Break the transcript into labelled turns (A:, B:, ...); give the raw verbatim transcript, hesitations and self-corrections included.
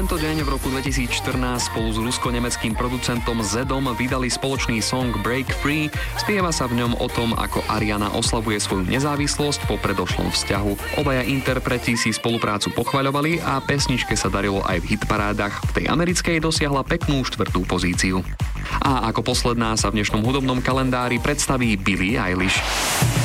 A: tento deň v roku dvetisícštrnásť spolu s rusko-nemeckým producentom Zedom vydali spoločný song Break Free. Spieva sa v ňom o tom, ako Ariana oslavuje svoju nezávislosť po predošlom vzťahu. Obaja interpreti si spoluprácu pochvaľovali a pesničke sa darilo aj v hitparádach. V tej americkej dosiahla peknú štvrtú pozíciu. A ako posledná sa v dnešnom hudobnom kalendári predstaví Billie Eilish.